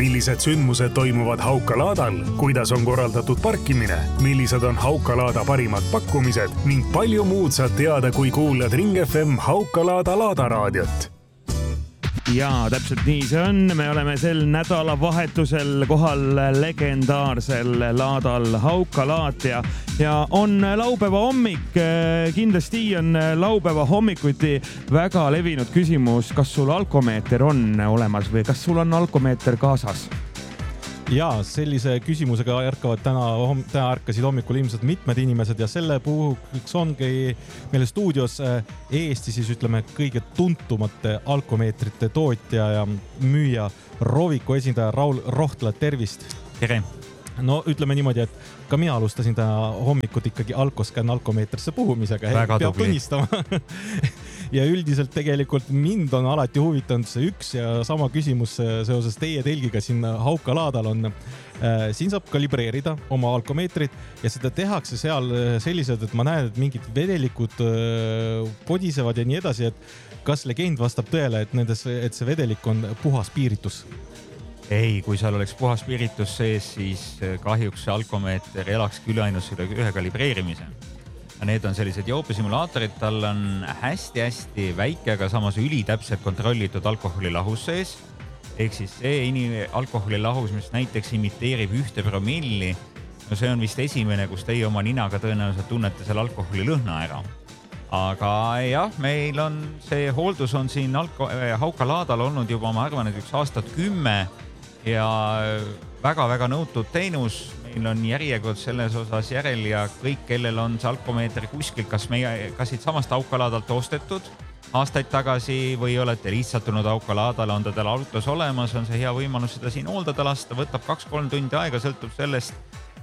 millised sündmused toimuvad Haukalaadal, kuidas on korraldatud parkimine, millised on Haukalaada parimad pakkumised ning palju muud saad teada, kui kuulad Ring FM Haukalaada laadaraadiot. Ja täpselt nii see on. Me oleme sel nädalavahetusel kohal legendaarsel laadal Haukalaat ja on laupäeva hommik. Kindlasti on laupäeva hommikuti väga levinud küsimus, kas sul alkomeeter on olemas või kas sul on alkomeeter kaasas? Ja sellise küsimusega täna ärkasid hommikul ilmselt mitmed inimesed ja selle puhuks ongi meile stuudios Eesti siis ütleme kõige tuntumate alkomeetrite tootja ja müüja Roviku esindaja Raul Rohtla, tervist! Tere! No ütleme niimoodi, et ka mina alustasin täna hommikut ikkagi alkomeetrisse puhumisega. Väga peab tubli. Tunnistama. Ja üldiselt tegelikult mind on alati huvitanud see üks ja sama küsimus seoses teie telgiga siin Haukalaadal on. Siin saab kalibreerida oma alkomeetrit ja seda tehakse seal sellised, et ma näen, et mingid vedelikud podisevad ja nii edasi, et kas legend vastab tõele, et see vedelik on puhas piiritus? Ei, kui seal oleks puhas spiritus sees, siis kahjuks see alkomeeter elakski üle ainult selle ühe kalibreerimise. Need on sellised joobesimulaatorid, tal on hästi-hästi väike, aga samas ülitäpselt kontrollitud alkoholilahus sees. Ehk siis see alkoholilahus, mis näiteks imiteerib 1 promilli, no see on vist esimene, kus teie oma ninaga tõenäoliselt tunnete selle alkoholilõhna ära. Aga jah, meil on see hooldus on siin Haukalaadal olnud juba, ma arvan, et 1 aastat 10 ja väga-väga nõutud teenus. Meil on järjekord selles osas järel ja kõik, kellel on see alkomeeter kuskil, kas siit samast Haukalaadalt ostetud aastaid tagasi või olete lihtsalt tulnud Haukalaadale, on ta teil autos olemas, on see hea võimalus seda siin hooldada lasta, võtab 2-3 tundi aega, sõltub sellest,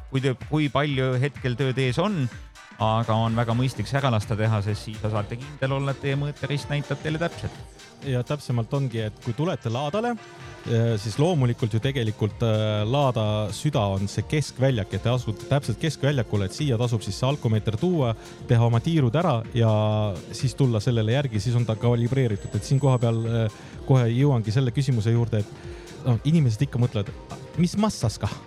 kui palju hetkel tööd ees on, aga on väga mõistlik see ära lasta teha, sest siis saate kindel olla, et teie mõõterist näitab teile täpselt. Ja täpsemalt ongi, et kui tulete laadale, siis loomulikult ju tegelikult laada süda on see keskväljak, et te asute täpselt keskväljakule, et siia tasub siis see alkomeeter tuua, teha oma tiirud ära ja siis tulla sellele järgi, siis on ta kalibreeritud, et siin koha peal kohe jõuangi selle küsimuse juurde, et inimesed ikka mõtlevad, mis massas ka?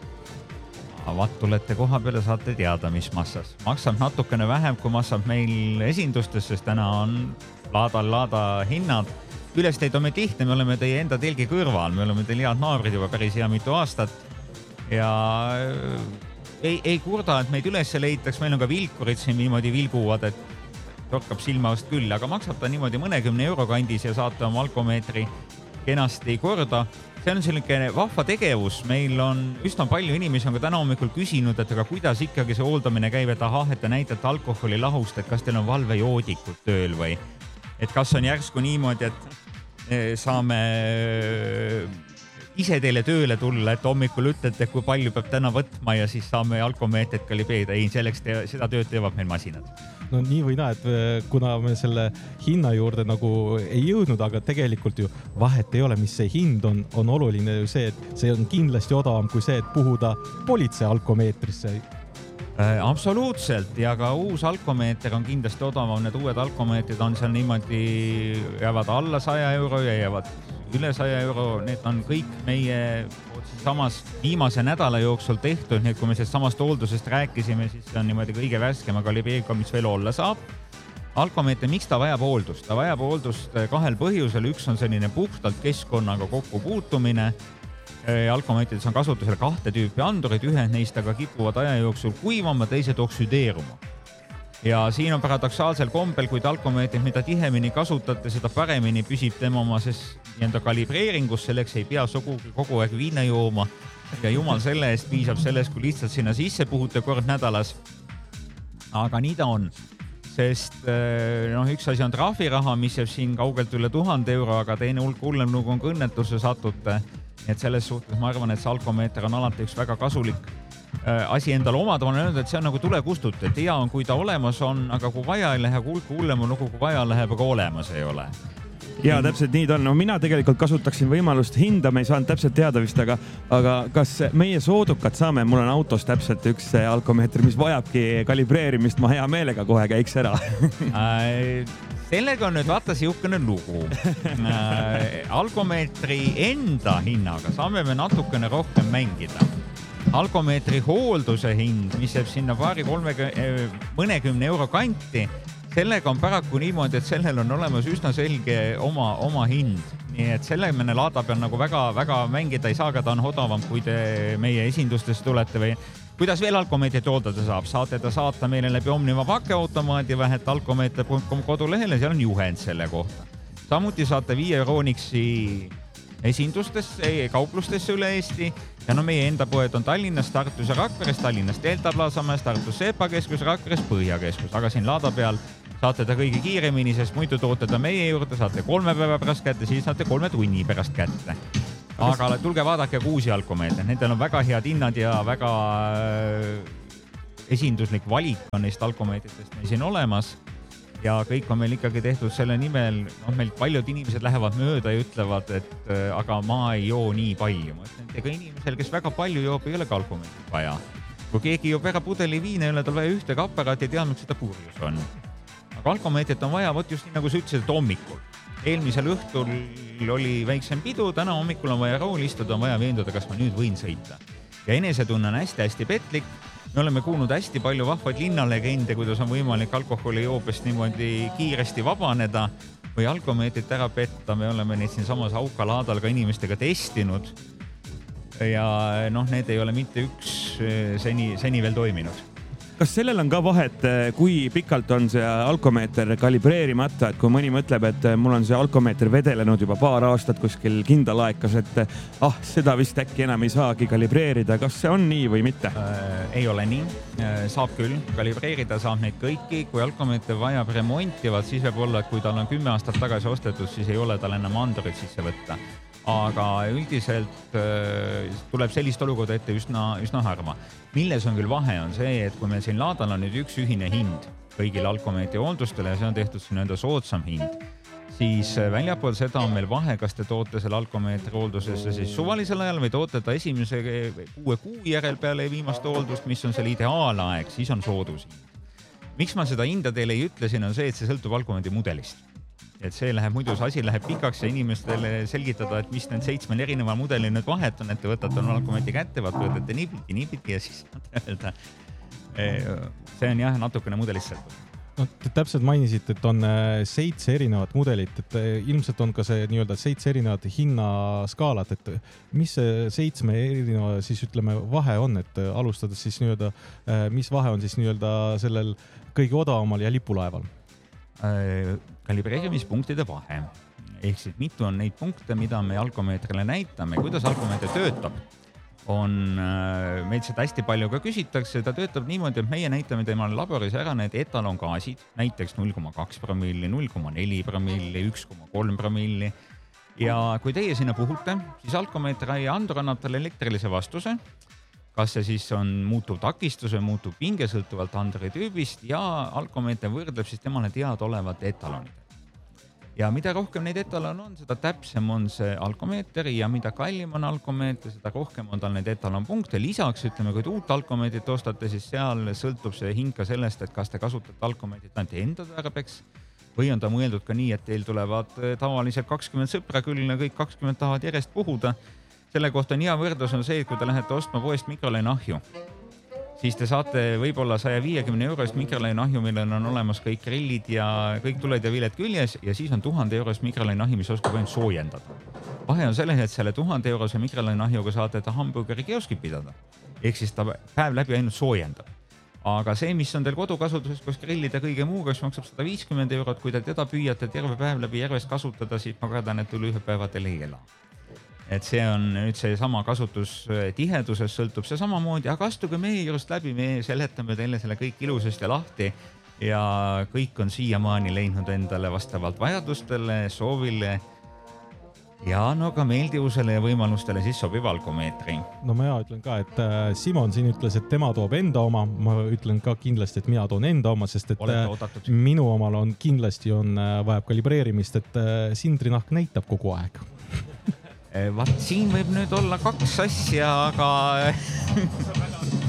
Vaat tulete koha peale, saate teada, mis massas. Maksab natukene vähem, kui maksab meil esindustes, sest täna on laada hinnad. Üles teid on me tihti, me oleme teie enda telgi kõrval, me oleme teil head naabrid juba päris hea mitu aastat ja ei kurda, et meid üles leitaks, meil on ka vilkurid siin niimoodi vilguvad, et torkab silmast küll, aga maksab ta niimoodi mõnekümne euro kandis ja saate oma alkomeetri kenasti korda. See on selline vahva tegevus, meil on üsna palju inimesi on ka täna hommikul küsinud, et aga kuidas ikkagi see hooldamine käib, et et te näitate alkoholilahust, et kas teil on valvejoodikud tööl või et kas on järsku niimoodi, et saame ise teile tööle tulla, et hommikul ütlete, kui palju peab täna võtma ja siis saame alkomeetrit kalibeerida. Ei, selleks seda tööd teevad meil masinad. No nii või näed, kuna me selle hinna juurde nagu ei jõudnud, aga tegelikult ju vahet ei ole, mis see hind on oluline ju see, et see on kindlasti odavam kui see, et puhuda politsei alkomeetrisse. Absoluutselt ja ka uus alkomeeter on kindlasti odavam, need uued alkomeetrid on seal niimoodi, jäävad alla 100 euro ja jäävad üle 100 euro, need on kõik meie samas viimase nädala jooksul tehtud, nii et kui me sellest samast hooldusest rääkisime, siis see on niimoodi kõige värskema kalibeeriga, mis veel olla saab. Alkomeeter, miks ta vajab hooldust? Ta vajab hooldust 2 põhjusel, üks on selline puhtalt keskkonnaga kokku puutumine. Alkomeetrides on kasutusel 2 tüüpi andurid, ühed neist aga kipuvad aja jooksul kuivama, teised oksüdeeruma. Ja siin on paradoksaalsel kombel, kui alkomeetrit mida tihemini kasutate, seda paremini püsib tema oma kalibreeringus, selleks ei pea kogu aeg viina jooma ja jumal selle eest piisab sellest, kui lihtsalt sinna sisse puhute kord nädalas. Aga nii ta on, sest üks asi on trahviraha, mis jääb siin kaugelt üle 1000 euro, aga teine hulk hullem nagu on õnnetuse satute. Et selles suhtes ma arvan, et see alkomeeter on alati üks väga kasulik asi endale omada. Ma olen öelnud, et see on nagu tulekustut, et hea on, kui ta olemas on, aga kui vaja ei lähe, hulk hullem on, kui vaja läheb, aga olemas ei ole. Ja täpselt nii ta on. No mina tegelikult kasutaksin võimalust hinda, me ei saanud täpselt teada vist, aga kas meie soodukad saame, mul on autos täpselt üks alkomeeter, mis vajabki kalibreerimist, ma hea meelega kohe käiks ära. sellega on nüüd vaata siukene lugu. Alkomeetri enda hinnaga saame me natukene rohkem mängida. Alkomeetri hoolduse hind, mis jääb sinna mõnekümne euro kanti, sellega on paraku niimoodi, et sellel on olemas üsna selge oma hind. Nii et selle mõne laada peal nagu väga mängida ei saa, aga ta on odavam, kui te meie esindustesse tulete või kuidas veel alkomeetrit hooldada saab. Saate ta saata meile läbi Omniva pakeautomaadi vähet alkomeeter.com kodulehele, seal on juhend selle kohta. Samuti saate viia Euronixi esindustesse, kauplustesse üle Eesti ja meie enda poed on Tallinnas, Tartus ja Rakveres, Tallinnas Delta Plazamäes, Tartus Sepa keskus, Rakveres Põhjakeskus, aga siin laada peal saate ta kõige kiiremini, sest muidu toote ta meie juurde, saate 3 päeva pärast kätte, siis saate 3 tunni pärast kätte. Aga tulge vaadake uusi alkomeetreid, nendel on väga head hinnad ja väga esinduslik valik on neist alkomeetritest meil siin olemas. Ja kõik on meil ikkagi tehtud selle nimel, meil paljud inimesed lähevad mööda ja ütlevad, et aga ma ei joo nii palju. Ma ütlen, ega inimesel, kes väga palju joob, ei ole ka alkomeetrit vaja. Kui keegi joob ära pudeli viina, ei ole tal vaja ühtegi aparaati ja teadnud, seda purjus on. Aga alkomeetrit on vaja, võt just nii nagu sa ütlesid, et hommikul. Eelmisel õhtul oli väiksem pidu, täna hommikul on vaja rooli istuda, on vaja veenduda, kas ma nüüd võin sõita. Ja enesetunne on hästi petlik. Me oleme kuulnud hästi palju vahvaid linnalegende, kuidas on võimalik alkoholijoobest niimoodi kiiresti vabaneda või alkomeetrit ära petta. Me oleme neid siin samas Haukalaadal ka inimestega testinud ja need ei ole mitte üks seni veel toiminud. Kas sellel on ka vahet, kui pikalt on see alkomeeter kalibreerimata, et kui mõni mõtleb, et mul on see alkomeeter vedelenud juba paar aastat kuskil kindalaekas, et seda vist äkki enam ei saagi kalibreerida. Kas see on nii või mitte? Ei ole nii. Saab küll. Kalibreerida saab neid kõiki. Kui alkomeeter vajab remontivat, siis võib olla, et kui tal on 10 aastat tagasi ostetud, siis ei ole tal enam andurit sisse võtta. Aga üldiselt tuleb sellist olukorda ette üsna harva. Milles on küll vahe on see, et kui meil siin laadal on nüüd üks ühine hind kõigil alkomeetri hooldustele ja see on tehtud siin enda soodsam hind, siis väljapool seda on meil vahe, kas te toote selle alkomeetri hooldusesse siis suvalisel ajal või toote ta esimese 6 kuu järel peale viimast hooldust, mis on selle ideaalaeg, siis on soodus hind. Miks ma seda hinda teile ei ütlesin, on see, et see sõltub alkomeetri mudelist. Et see läheb muidu, see asi läheb pikaks ja inimestele selgitada, et mis need 7 erineva mudeli nüüd vahet on, et te võtate alkomeetri kätte, võtate nii pidi ja siis öelda. See on jah natukene mudelist sõltub. Te täpselt mainisite, et on 7 erinevat mudelit, et ilmselt on ka see nii-öelda 7 erinevat hinnaskaalat, et mis see 7 erineva siis ütleme vahe on, et alustades siis nii-öelda, mis vahe on siis nii-öelda sellel kõige odavamal ja lipulaeval? Kalibreerimispunktide vahe. Ehk siis mitu on neid punkte, mida me alkomeetrile näitame. Kuidas alkomeeter töötab? Meil seda hästi palju ka küsitakse. Ta töötab niimoodi, et meie näitame teemal laboris ära need etalongaasid, näiteks 0,2 promilli, 0,4 promilli, 1,3 promilli. Ja kui teie sinna puhute, siis alkomeeter ja andur annab talle elektrilise vastuse. Kas see siis muutub takistus või muutub pinge sõltuvalt anduri tüübist ja alkomeeter võrdleb siis temale teadaolevat etalonid. Ja mida rohkem neid etalon on, seda täpsem on see alkomeeter ja mida kallim on alkomeeter, seda rohkem on tal neid etalonpunkte. Lisaks ütleme, kui uut alkomeetrit ostate, siis seal sõltub see hind ka sellest, et kas te kasutate alkomeetrit ainult enda tarbeks või on ta mõeldud ka nii, et teil tulevad tavaliselt 20 sõpra küll ja kõik 20 tahavad järjest puhuda. Selle kohta on hea võrdlus on see, et kui te lähete ostma poest mikrolaineahju, siis te saate võib-olla 150 eurost mikrolaineahju, millel on olemas kõik grillid ja kõik tuled ja viiled küljes ja siis on 1000 eurost mikrolaineahju, mis oskab ainult soojendada. Vahe on selles, et selle 1000 eurose mikrolaineahjuga saate ta hamburgeri kioskit pidada. Ehk siis ta päev läbi ainult soojendab. Aga see, mis on teil kodukasutuses, kus grillid ja kõige muuga, mis maksab 150 eurot, kui te teda püüate terve päev läbi järvest kasutada, siis ma kardan, et üle ühe päeva teil ei ela. Et see on nüüd see sama kasutustihedusest sõltub see samamoodi, aga astuge meie juurest läbi, me seletame teile selle kõik ilusasti lahti ja kõik on siiamaani leidnud endale vastavalt vajadustele, soovile ja ka meeldivusele ja võimalustele siis sobiv alkomeetri. No ma ütlen ka, et Simon siin ütles, et tema toob enda oma, ma ütlen ka kindlasti, et mina toon enda oma, sest et minu omal on kindlasti vajab kalibreerimist, et sindrinahk näitab kogu aeg. Vaat siin võib nüüd olla 2 asja, aga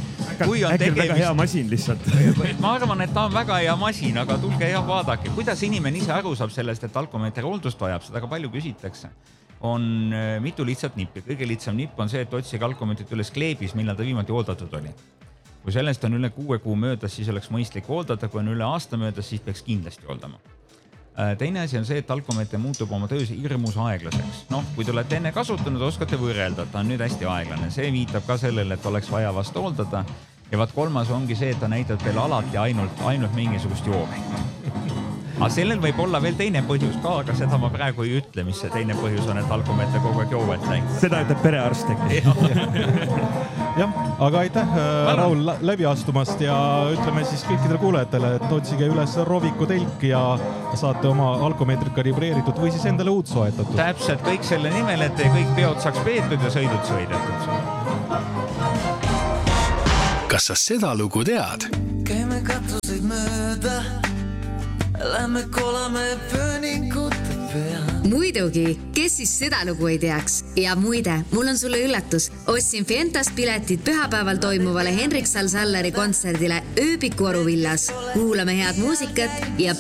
kui on äkki väga hea masin lihtsalt. Ma arvan, et ta on väga hea masin, aga tulge ja vaadake, kuidas inimene ise aru saab sellest, et alkomeeter hooldust vajab, seda ka palju küsitakse. On mitu lihtsat nippi. Kõige lihtsam nipp on see, et otsige alkomeetrit üles kleebis, millal ta viimati hooldatud oli. Kui sellest on üle 6 kuu möödas, siis oleks mõistlik hooldada, kui on üle aasta möödas, siis peaks kindlasti hooldama. Teine asi on see, et alkomeeter muutub oma töös hirmus aeglaseks. Kui te olete enne kasutanud, oskate võrrelda, ta on nüüd hästi aeglane. See viitab ka sellele, et oleks vaja vast hooldada. Ja vaat kolmas ongi see, et ta näitab teile alati ainult mingisugust joomi. Aga sellel võib olla veel teine põhjus ka, aga seda ma praegu ei ütle, mis see teine põhjus on, et alkomeeter kogu aeg joovet läinud. Seda ütleb perearst äkki. Jah, aga aitäh Raul läbi astumast ja ütleme siis kõikidele kuulajatele, et otsige üles Roviku telk ja saate oma alkomeetrit kalibreeritud või siis endale uut soetatud. Täpselt kõik selle nimel, et kõik peod saaks peetud ja sõidud sõidetud. Kas sa seda lugu tead? Käime katuseid mööda, lähme kolame pööningute pea. Muidugi, kes siis seda lugu ei teaks? Ja muide, mul on sulle üllatus. Ostsin Fientast piletid pühapäeval toimuvale Henrik Salsalleri kontserdile ööpiku Oruvillas. Kuulame head muusikat ja